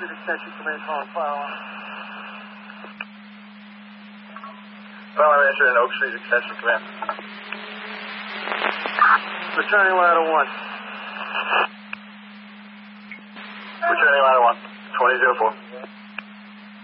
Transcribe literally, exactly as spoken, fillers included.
Street Extension Command calling fire alarm. Fire alarm answered in Oak Street Extension Command. Returning ladder one. Returning ladder one. twenty oh four.